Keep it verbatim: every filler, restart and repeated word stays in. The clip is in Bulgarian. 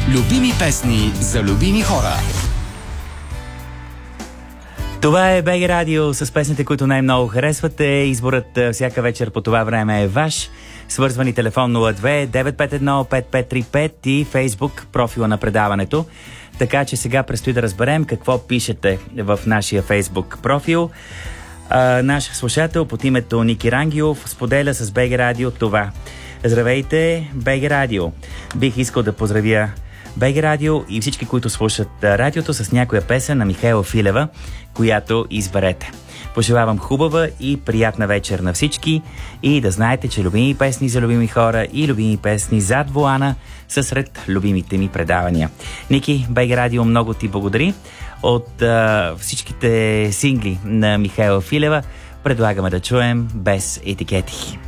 Любими песни за любими хора. Това е БГ Радио с песните, които най-много харесвате. Изборът всяка вечер по това време е ваш. Свързвани телефон нула две девет пет едно пет пет три пет и Фейсбук профила на предаването. Така че сега предстои да разберем какво пишете в нашия Фейсбук профил. А, наш слушател под името Ники Рангиов споделя с БГ Радио това. Здравейте, БГ Радио! Бих искал да поздравя БГ Радио и всички, които слушат радиото с някоя песен на Михаела Филева, която изберете. Пожелавам хубава и приятна вечер на всички и да знаете, че любими песни за любими хора и любими песни зад волана са сред любимите ми предавания. Ники, БГ Радио много ти благодари. От а, всичките сингли на Михаела Филева предлагаме да чуем Без етикети.